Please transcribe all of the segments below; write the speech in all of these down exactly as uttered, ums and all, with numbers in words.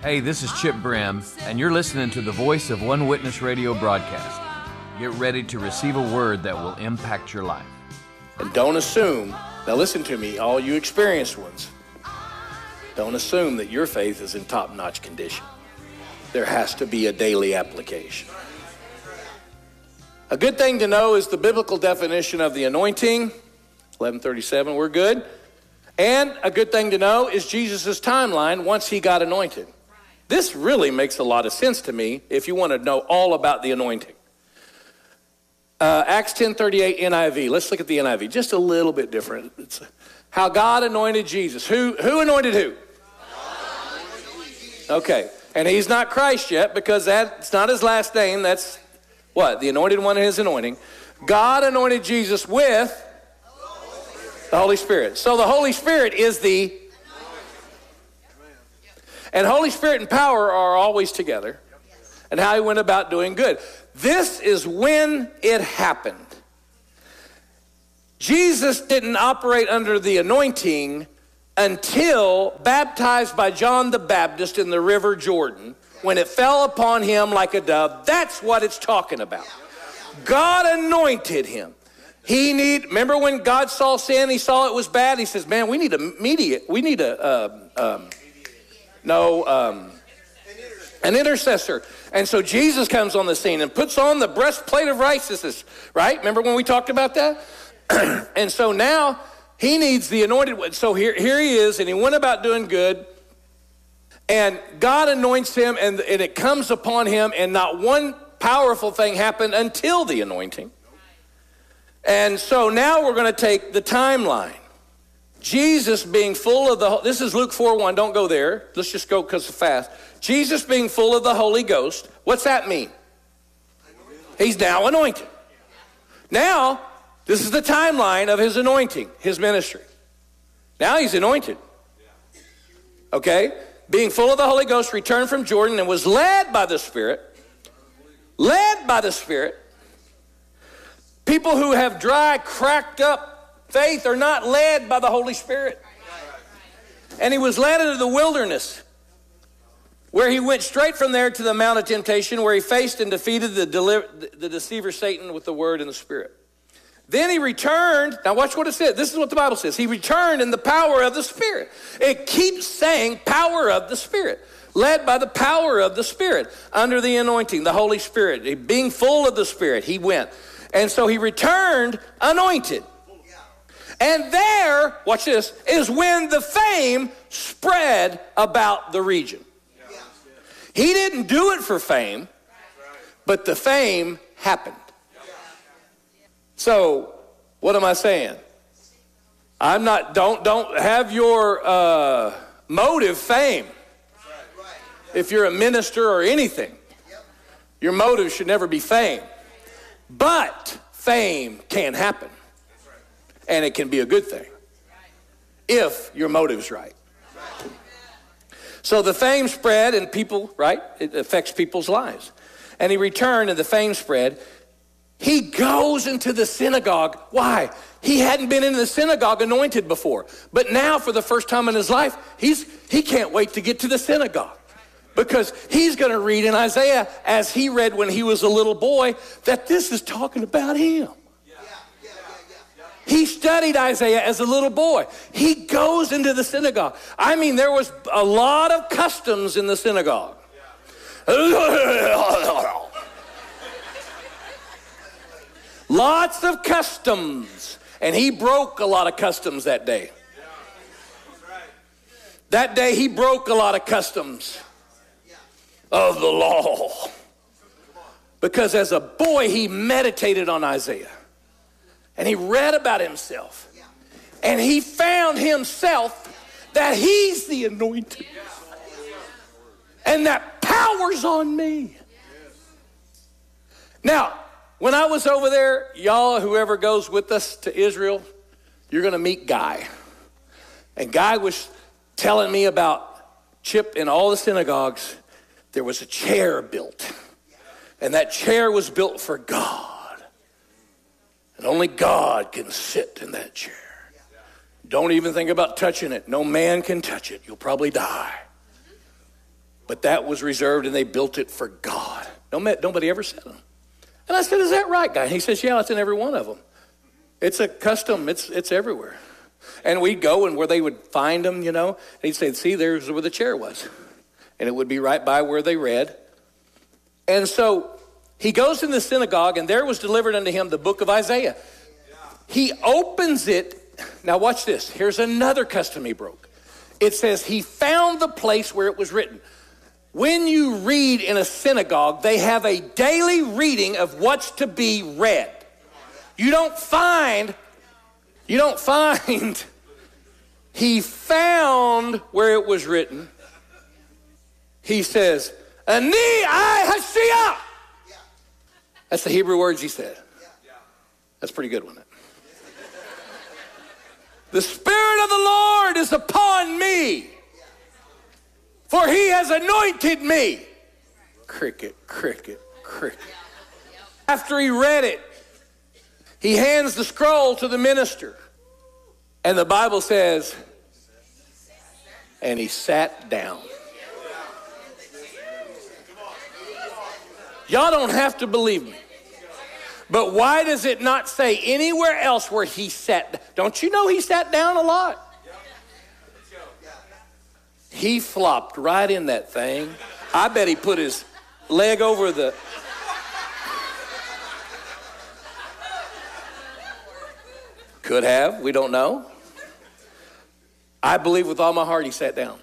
Hey, this is Chip Brim, and you're listening to the Voice of One Witness radio broadcast. Get ready to receive a word that will impact your life. And don't assume, now listen to me, all you experienced ones, don't assume that your faith is in top-notch condition. There has to be a daily application. A good thing to know is the biblical definition of the anointing, eleven thirty-seven, we're good. And a good thing to know is Jesus' timeline once he got anointed. This really makes a lot of sense to me if you want to know all about the anointing. Uh, Acts ten thirty-eight N I V. Let's look at the N I V. Just a little bit different. It's how God anointed Jesus. Who, who anointed who? Okay. And he's not Christ yet because that's not his last name. That's what? The anointed one and his anointing. God anointed Jesus with the Holy Spirit. So the Holy Spirit is the... And Holy Spirit and power are always together. And how he went about doing good. This is when it happened. Jesus didn't operate under the anointing until baptized by John the Baptist in the River Jordan, when it fell upon him like a dove. That's what it's talking about. God anointed him. He need. Remember when God saw sin, he saw it was bad. He says, "Man, we need a mediate. We need a uh, um, no um, an intercessor." And so Jesus comes on the scene and puts on the breastplate of righteousness. Right? Remember when we talked about that? And so now he needs the anointed one. So here, here he is, and he went about doing good. And God anoints him, and, and it comes upon him, and not one powerful thing happened until the anointing. And so now we're going to take the timeline. Jesus being full of the, this is Luke four one, don't go there. Let's just go because it's fast. Jesus being full of the Holy Ghost, what's that mean? He's now anointed. Now, this is the timeline of his anointing, his ministry. Now he's anointed. Okay? Being full of the Holy Ghost, returned from Jordan and was led by the Spirit. Led by the Spirit. People who have dry, cracked up faith are not led by the Holy Spirit. And he was led into the wilderness, where he went straight from there to the Mount of Temptation, where he faced and defeated the, deliver, the deceiver Satan with the word and the Spirit. Then he returned. Now watch what it says. This is what the Bible says. He returned in the power of the Spirit. It keeps saying power of the Spirit. Led by the power of the Spirit. Under the anointing, the Holy Spirit. Being full of the Spirit, he went. And so he returned anointed. And there, watch this, is when the fame spread about the region. He didn't do it for fame, but the fame happened. So, what am I saying? I'm not, don't, don't have your uh, motive fame. If you're a minister or anything, your motive should never be fame. But fame can happen. And it can be a good thing. If your motive's right. So the fame spread and people, right? It affects people's lives. And he returned and the fame spread. He goes into the synagogue. Why? He hadn't been in the synagogue anointed before. But now for the first time in his life, he's he can't wait to get to the synagogue. Because he's going to read in Isaiah, as he read when he was a little boy, that this is talking about him. He studied Isaiah as a little boy. He goes into the synagogue. I mean, there was a lot of customs in the synagogue. Lots of customs. And he broke a lot of customs that day. That day he broke a lot of customs of the law. Because as a boy he meditated on Isaiah. And he read about himself. And he found himself that he's the anointed. And that power's on me. Now, when I was over there, y'all, whoever goes with us to Israel, you're going to meet Guy. And Guy was telling me about Chip in all the synagogues. There was a chair built. And that chair was built for God. And only God can sit in that chair. Don't even think about touching it. No man can touch it. You'll probably die. But that was reserved, and they built it for God. Nobody ever said them. And I said, is that right, guy? And he says, yeah, it's in every one of them. It's a custom. It's it's everywhere. And we'd go, and where they would find them, you know, and he'd say, see, there's where the chair was. And it would be right by where they read. And so he goes in the synagogue, and there was delivered unto him the book of Isaiah. He opens it. Now watch this. Here's another custom he broke. It says he found the place where it was written. When you read in a synagogue, they have a daily reading of what's to be read. You don't find, you don't find, he found where it was written. He says, Ani I Hashia. That's the Hebrew words he said. That's pretty good, wasn't it? The Spirit of the Lord is upon me, for he has anointed me. Cricket, cricket, cricket. After he read it, he hands the scroll to the minister. And the Bible says, and he sat down. Y'all don't have to believe me. But why does it not say anywhere else where he sat? Don't you know he sat down a lot? He flopped right in that thing. I bet he put his leg over the... Could have. We don't know. I believe with all my heart he sat down.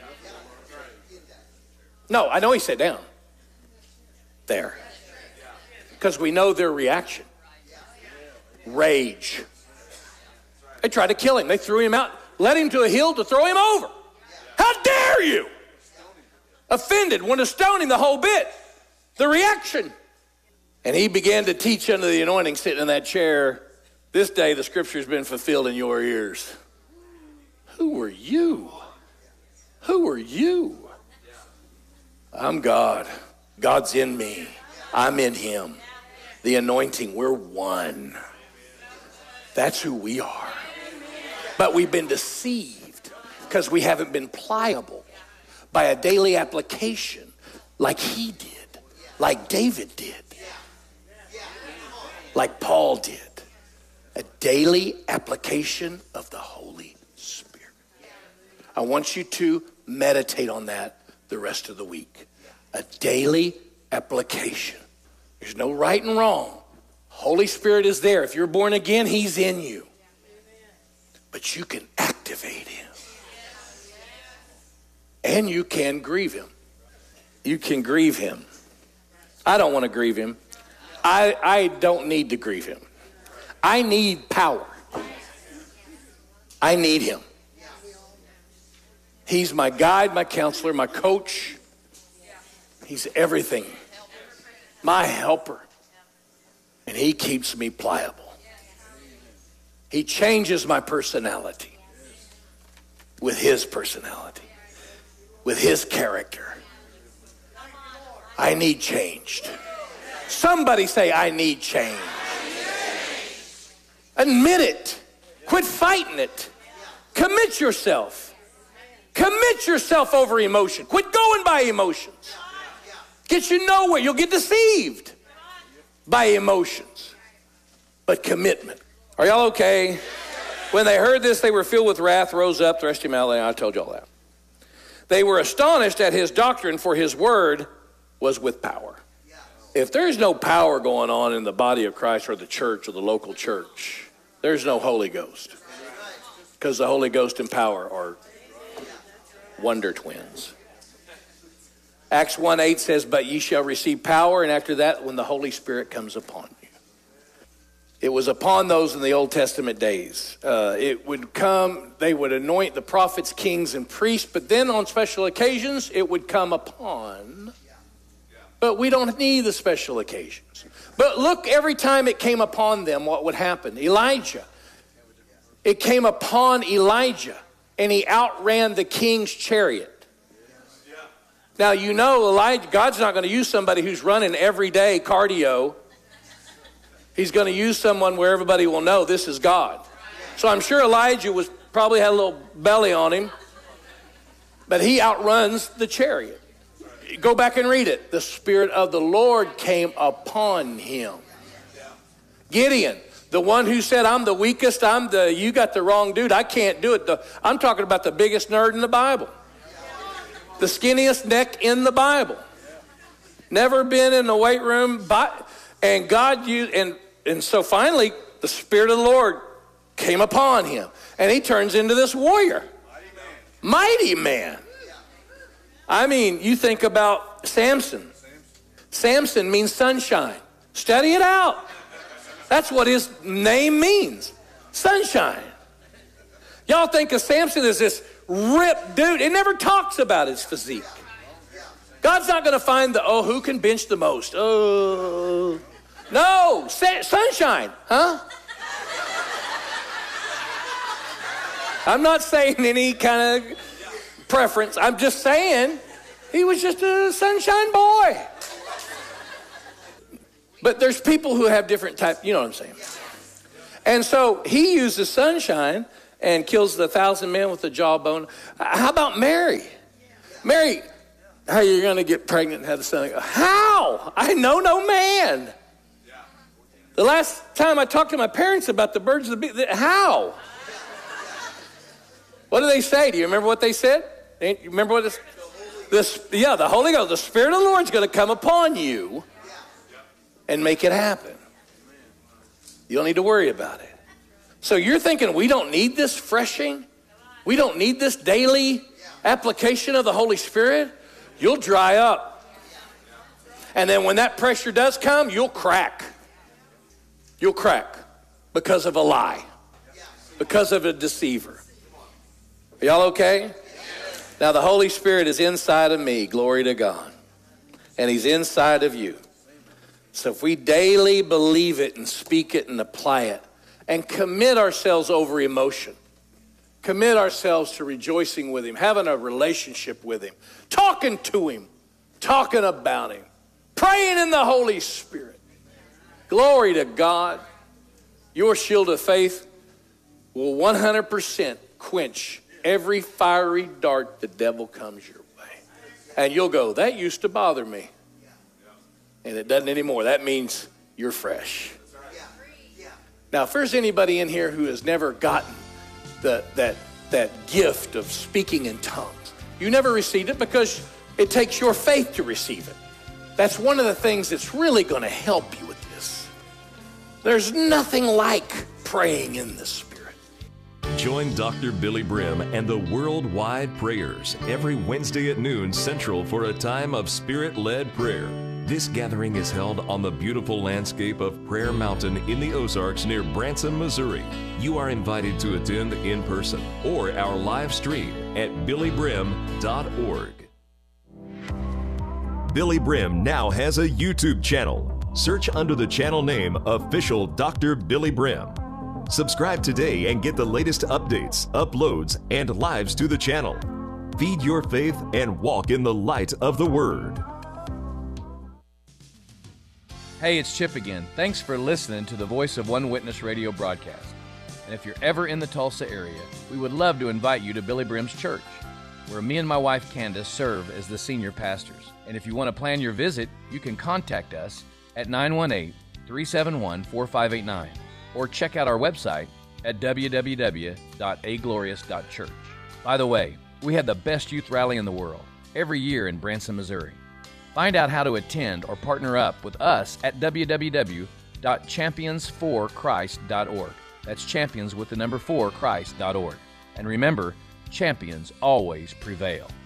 No, I know he sat down. There. Because we know their reaction. Rage. They tried to kill him. They threw him out, led him to a hill to throw him over. How dare you? Offended, wanted to stone him the whole bit. The reaction. And he began to teach under the anointing, sitting in that chair. This day the scripture has been fulfilled in your ears. Who are you? Who are you? I'm God. God's in me. I'm in him. The anointing, we're one. That's who we are. But we've been deceived because we haven't been pliable by a daily application like he did, like David did, like Paul did. A daily application of the Holy Spirit. I want you to meditate on that the rest of the week. A daily application. There's no right and wrong. Holy Spirit is there. If you're born again, he's in you. But you can activate him. And you can grieve him. You can grieve him. I don't want to grieve him. I, I don't need to grieve him. I need power. I need him. He's my guide, my counselor, my coach. He's everything. My helper. And he keeps me pliable. He changes my personality with his personality, with his character. I need changed. Somebody say, I need change. Admit it. Quit fighting it. Commit yourself. Commit yourself over emotion. Quit going by emotions. Get you nowhere. You'll get deceived by emotions. But commitment. Are y'all okay? When they heard this, they were filled with wrath, rose up, thrust him out. I told y'all that. They were astonished at his doctrine, for his word was with power. If there's no power going on in the body of Christ or the church or the local church, there's no Holy Ghost. Because the Holy Ghost and power are wonder twins. Acts one eight says, but ye shall receive power, and after that, when the Holy Spirit comes upon you. It was upon those in the Old Testament days. Uh, it would come, they would anoint the prophets, kings, and priests, but then on special occasions, it would come upon. But we don't need the special occasions. But look, every time it came upon them, what would happen? Elijah. It came upon Elijah, and he outran the king's chariot. Now, you know, Elijah, God's not going to use somebody who's running every day cardio. He's going to use someone where everybody will know this is God. So I'm sure Elijah was probably had a little belly on him, but he outruns the chariot. Go back and read it. The Spirit of the Lord came upon him. Gideon, the one who said, I'm the weakest, I'm the, you got the wrong dude, I can't do it. The, I'm talking about the biggest nerd in the Bible. The skinniest neck in the Bible. Never been in the weight room. But, and God used, and, and so finally, the Spirit of the Lord came upon him. And he turns into this warrior. Mighty man. Mighty man. I mean, you think about Samson. Samson means sunshine. Study it out. That's what his name means. Sunshine. Y'all think of Samson as this ripped dude. It never talks about his physique. God's not going to find the, oh, who can bench the most? Oh. No, sa- sunshine, huh? I'm not saying any kind of preference. I'm just saying he was just a sunshine boy. But there's people who have different types, you know what I'm saying. And so he uses sunshine and kills the thousand men with the jawbone. How about Mary? Mary, how are you going to get pregnant and have a son? How? I know no man. The last time I talked to my parents about the birds of the bee, how? What do they say? Do you remember what they said? You remember what this, this? Yeah, the Holy Ghost, the Spirit of the Lord is going to come upon you and make it happen. You don't need to worry about it. So you're thinking we don't need this freshing? We don't need this daily application of the Holy Spirit? You'll dry up. And then when that pressure does come, you'll crack. You'll crack because of a lie, because of a deceiver. Are y'all okay? Now the Holy Spirit is inside of me, glory to God. And he's inside of you. So if we daily believe it and speak it and apply it and commit ourselves over emotion, commit ourselves to rejoicing with him, having a relationship with him, talking to him, talking about him, praying in the Holy Spirit. Glory to God. Your shield of faith will one hundred percent quench every fiery dart the devil comes your way. And you'll go, that used to bother me. And it doesn't anymore. That means you're fresh. Now, if there's anybody in here who has never gotten the, that, that gift of speaking in tongues, you never received it because it takes your faith to receive it. That's one of the things that's really going to help you with this. There's nothing like praying in the Spirit. Join Doctor Billy Brim and the Worldwide Prayers every Wednesday at noon Central for a time of Spirit-led prayer. This gathering is held on the beautiful landscape of Prayer Mountain in the Ozarks near Branson, Missouri. You are invited to attend in person or our live stream at billy brim dot org. Billy Brim now has a YouTube channel. Search under the channel name Official Doctor Billy Brim. Subscribe today and get the latest updates, uploads, and lives to the channel. Feed your faith and walk in the light of the Word. Hey, it's Chip again. Thanks for listening to the Voice of One Witness radio broadcast. And if you're ever in the Tulsa area, we would love to invite you to Billy Brim's church, where me and my wife Candace serve as the senior pastors. And if you want to plan your visit, you can contact us at nine one eight, three seven one, four five eight nine or check out our website at w w w dot a glorious dot church. By the way, we have the best youth rally in the world every year in Branson, Missouri. Find out how to attend or partner up with us at w w w dot champions for christ dot org. That's champions with the number four, Christ dot org. And remember, champions always prevail.